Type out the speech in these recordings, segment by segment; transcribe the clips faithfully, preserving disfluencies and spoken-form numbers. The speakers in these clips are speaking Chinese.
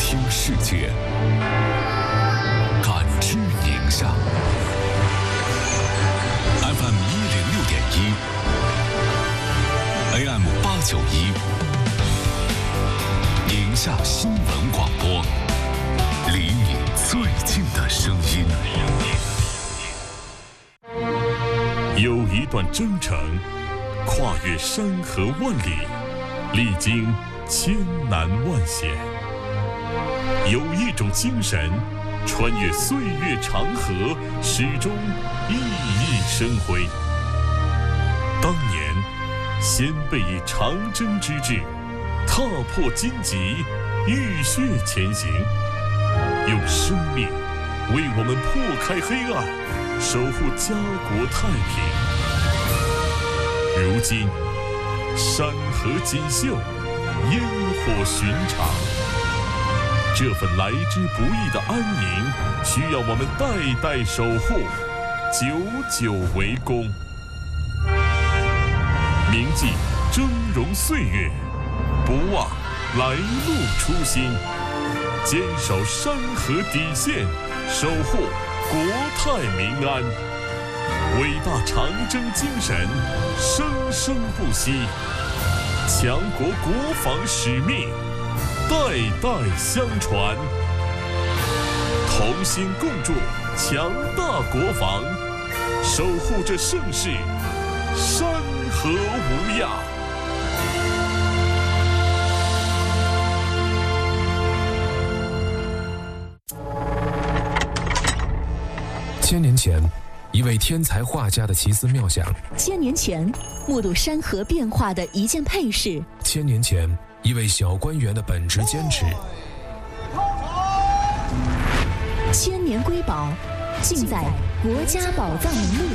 听世界，感知宁夏。F M 一零六点一 ，A M 八九一，宁夏新闻广播，离你最近的声音。 有一段征程，跨越山河万里，历经千难万险；有一种精神，穿越岁月长河，始终熠熠生辉。当年，先辈以长征之志，踏破荆棘，浴血前行，用生命为我们破开黑暗，守护家国太平。如今，山河锦绣，烟火寻常，这份来之不易的安宁，需要我们代代守护，久久为功。铭记峥嵘岁月，不忘来路初心，坚守山河底线，守护国泰民安。伟大长征精神生生不息，强国国防使命代代相传，同心共筑强大国防，守护着盛世，山河无恙。 千年前，一位天才画家的奇思妙想； 千年前，目睹山河变化的一件配饰； 千年前，一位小官员的本职坚持。 千年瑰宝，尽在国家宝藏名录。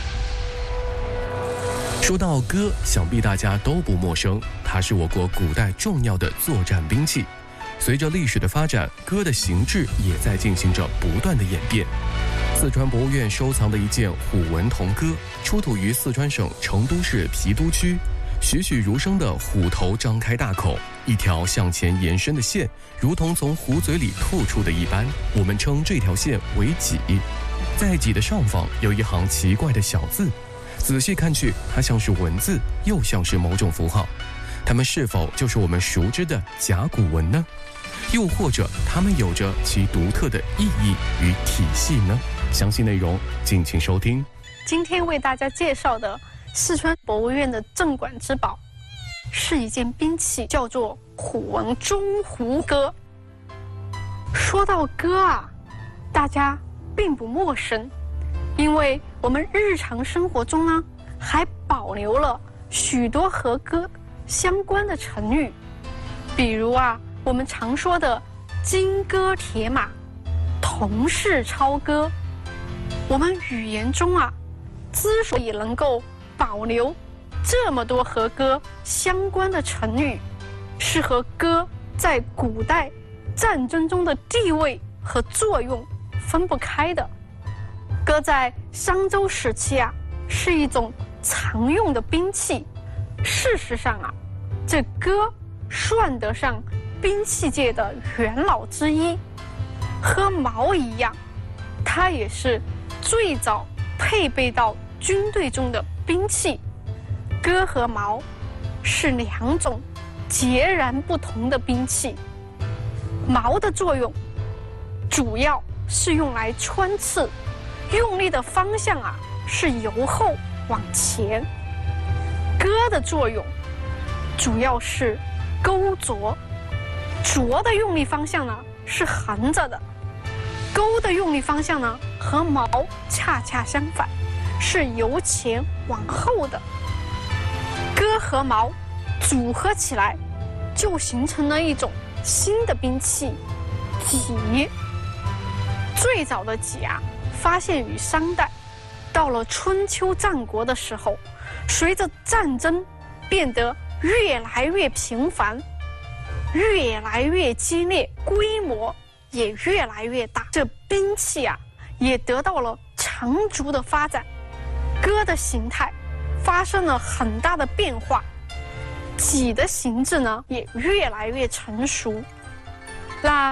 说到戈，想必大家都不陌生，它是我国古代重要的作战兵器。随着历史的发展，戈的形制也在进行着不断的演变。四川博物院收藏的一件虎纹铜戈，出土于四川省成都市郫都区。栩栩如生的虎头张开大口，一条向前延伸的线，如同从虎嘴里吐出的一般。我们称这条线为戟。在戟的上方有一行奇怪的小字，仔细看去，它像是文字，又像是某种符号。它们是否就是我们熟知的甲骨文呢？又或者它们有着其独特的意义与体系呢？详细内容敬请收听。 今天为大家介绍的四川博物院的镇馆之宝，是一件兵器，叫做虎纹中虎戈。说到戈啊，大家并不陌生，因为我们日常生活中呢，还保留了许多和戈相关的成语，比如啊，我们常说的金戈铁马、铜势超戈。我们语言中啊，之所以能够保留这么多和戈相关的成语，是和戈在古代战争中的地位和作用分不开的。戈在商周时期啊，是一种常用的兵器。事实上啊，这戈算得上兵器界的元老之一，和矛一样，它也是最早配备到军队中的兵器。戈和矛是两种截然不同的兵器。矛的作用主要是用来穿刺，用力的方向啊是由后往前。戈的作用主要是勾啄，啄的用力方向呢是横着的，钩的用力方向呢和矛恰恰相反，是由前往后的。戈和矛组合起来，就形成了一种新的兵器——戟。最早的戟啊，发现于商代。到了春秋战国的时候，随着战争变得越来越频繁，越来越激烈，规模也越来越大，这兵器啊也得到了长足的发展。戈的形态发生了很大的变化，戟的形制呢也越来越成熟。那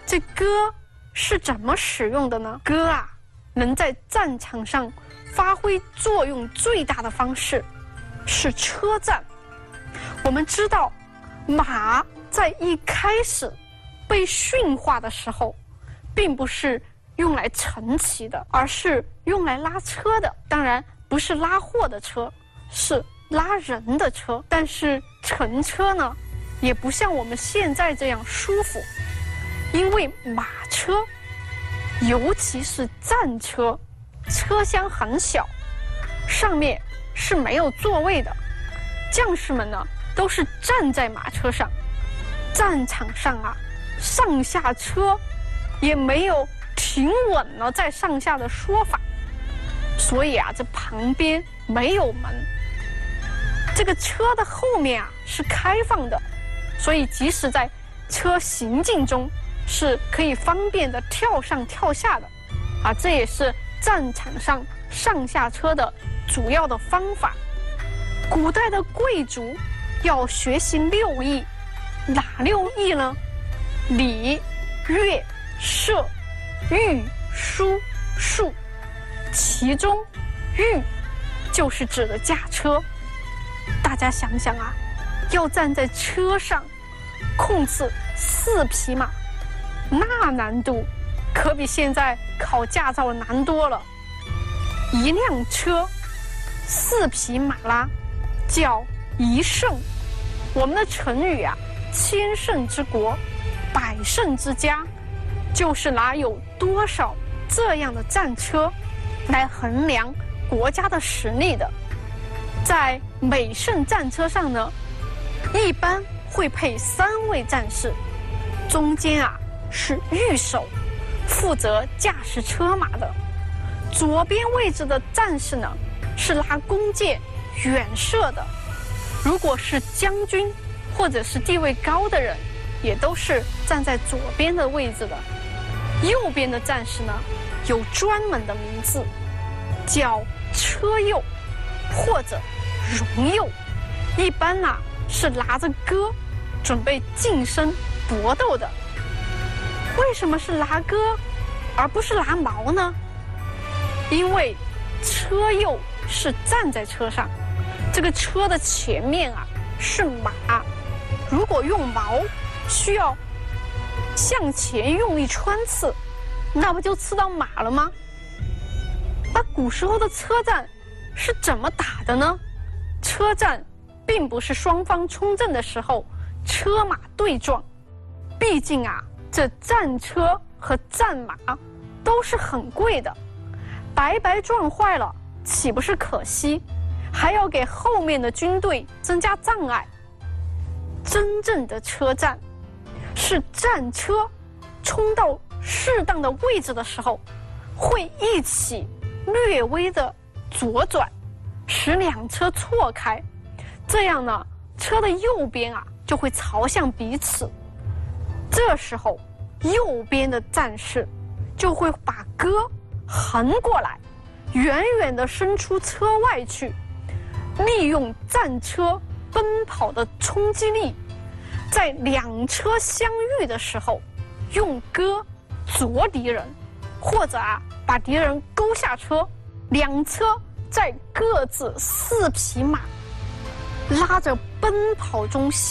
这戈是怎么使用的呢？戈啊，能在战场上发挥作用最大的方式是车战。我们知道，马在一开始被驯化的时候，并不是用来乘骑的，而是用来拉车的。当然，不是拉货的车，是拉人的车。但是乘车呢，也不像我们现在这样舒服，因为马车，尤其是战车，车厢很小，上面是没有座位的，将士们呢都是站在马车上。战场上啊，上下车也没有停稳了再上下的说法，所以啊，这旁边没有门，这个车的后面啊是开放的，所以即使在车行进中是可以方便的跳上跳下的，啊，这也是战场上上下车的主要的方法。古代的贵族要学习六艺，哪六艺呢？礼、乐、射、御、书、数。其中御就是指的驾车。大家想想啊，要站在车上控制四匹马，那难度可比现在考驾照难多了。一辆车四匹马拉叫一胜。我们的成语啊，千乘之国，百胜之家，就是拿有多少这样的战车来衡量国家的实力的。在每胜战车上呢，一般会配三位战士，中间啊是御手，负责驾驶车马的。左边位置的战士呢，是拉弓箭远射的。如果是将军或者是地位高的人，也都是站在左边的位置的。右边的战士呢，有专门的名字，叫车右或者戎右，一般啊是拿着戈准备近身搏斗的。为什么是拿戈而不是拿矛呢？因为车右是站在车上，这个车的前面啊是马，如果用矛需要向前用力穿刺，那不就刺到马了吗？那古时候的车战是怎么打的呢？车战并不是双方冲阵的时候车马对撞，毕竟啊，这战车和战马都是很贵的，白白撞坏了岂不是可惜？还要给后面的军队增加障碍。真正的车战是战车冲到适当的位置的时候，会一起略微的左转，使两车错开，这样呢，车的右边啊就会朝向彼此。这时候右边的战士就会把戈横过来，远远地伸出车外去，利用战车奔跑的冲击力，在两车相遇的时候，用戈啄敌人，或者啊把敌人勾下车，两车在各自四匹马拉着奔跑中